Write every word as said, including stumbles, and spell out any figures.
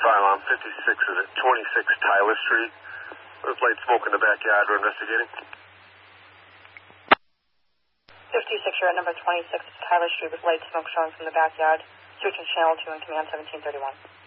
Fire alarm fifty-six is at twenty-six Tyler Street. There's light smoke in the backyard. We're investigating. fifty-six, you're at number twenty-six Tyler Street with light smoke showing from the backyard. Switching channel two and command seventeen thirty-one.